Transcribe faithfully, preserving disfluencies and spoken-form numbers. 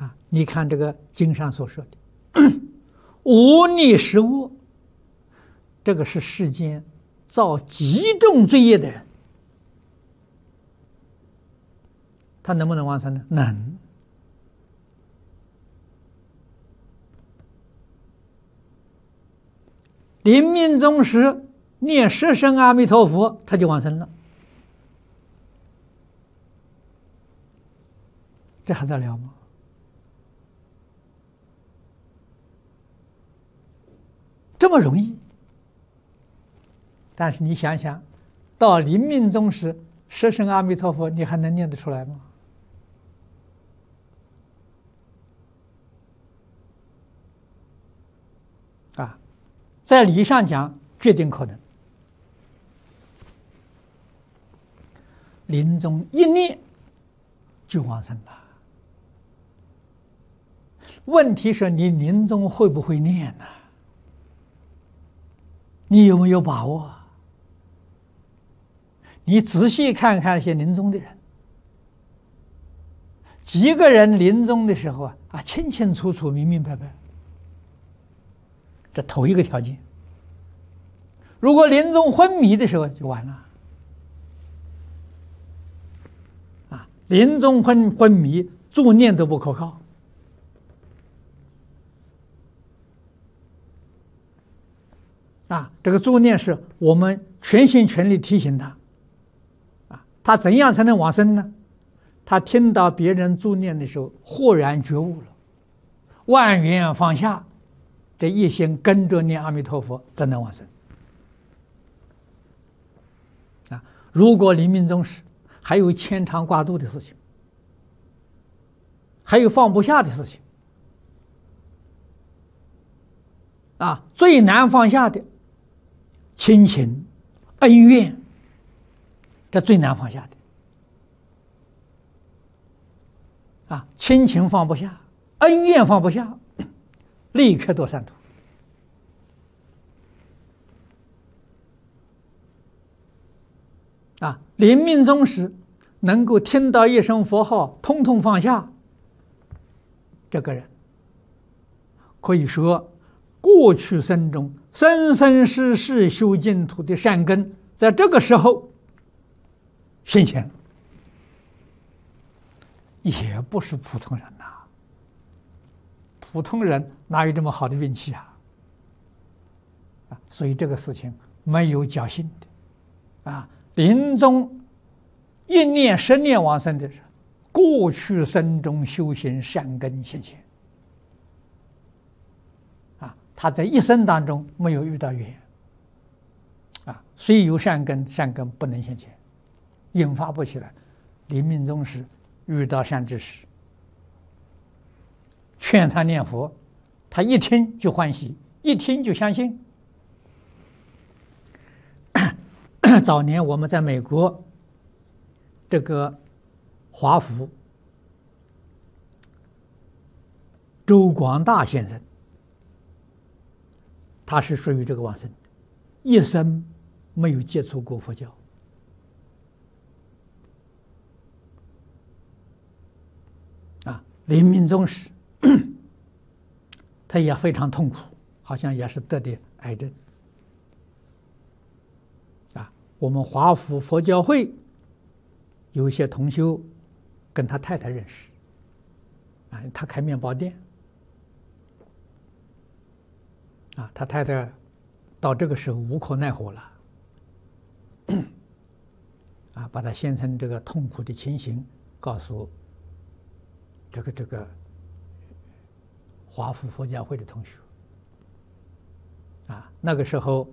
啊，你看这个经上所说的无逆十恶，这个是世间造极重罪业的人，他能不能往生呢？能。临命终时念十声阿弥陀佛，他就往生了，这还得了吗？这么容易。但是你想想，到临命终时十声阿弥陀佛，你还能念得出来吗？啊，在理上讲，决定可能。临终一念就往生了。问题是你临终会不会念呢？你有没有把握？你仔细看看那些临终的人，几个人临终的时候啊啊，清清楚楚、明明白白。这头一个条件。如果临终昏迷的时候就完了。啊，临终昏昏迷，助念都不可靠。啊，这个助念是我们全心全力提醒他。啊，他怎样才能往生呢？他听到别人助念的时候，豁然觉悟了，万缘放下，这一心跟着念阿弥陀佛，才能往生。啊，如果临命终时还有牵肠挂肚的事情，还有放不下的事情，啊，最难放下的亲情、恩怨，这最难放下的。啊，亲情放不下，恩怨放不下，立刻堕三途。啊，临命终时能够听到一声佛号，通通放下，这个人可以说过去生中生生世世修净土的善根，在这个时候现前了，也不是普通人呐、啊。普通人哪有这么好的运气啊？啊，所以这个事情没有侥幸的啊。临终一念十念往生的人，过去生中修行善根现前。啊，他在一生当中没有遇到缘。啊，虽有善根，善根不能现前，引发不起来。临命终时遇到善知识，劝他念佛，他一听就欢喜，一听就相信。早年我们在美国，这个华府周广大先生，他是属于这个往生的，一生没有接触过佛教。啊，临命终时，他也非常痛苦，好像也是得的癌症。啊，我们华府佛教会有一些同修跟他太太认识，啊，他开面包店，啊，他太太到这个时候无可奈何了，啊，把他先生这个痛苦的情形告诉这个这个华府佛教会的同学，啊，那个时候